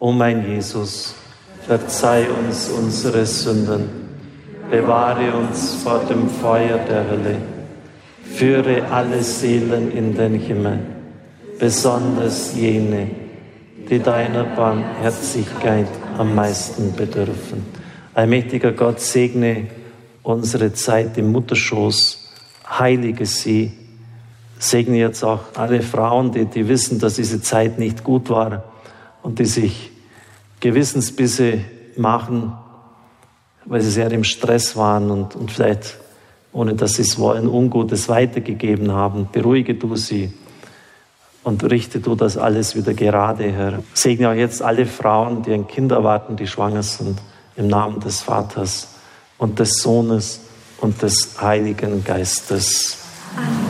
O mein Jesus, verzeih uns unsere Sünden, bewahre uns vor dem Feuer der Hölle, führe alle Seelen in den Himmel, besonders jene, die deiner Barmherzigkeit am meisten bedürfen. Allmächtiger Gott, segne unsere Zeit im Mutterschoß, heilige sie, segne jetzt auch alle Frauen, die wissen, dass diese Zeit nicht gut war und die sich Gewissensbisse machen, weil sie sehr im Stress waren und vielleicht, ohne dass sie es wollen, Ungutes weitergegeben haben. Beruhige du sie und richte du das alles wieder gerade, Herr. Segne auch jetzt alle Frauen, die ein Kind erwarten, die schwanger sind, im Namen des Vaters und des Sohnes und des Heiligen Geistes. Amen.